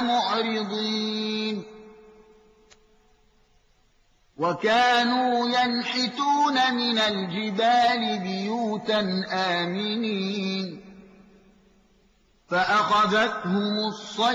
معرضين وكانوا ينحتون من الجبال بيوتا آمنين فأخذتهم الصيحة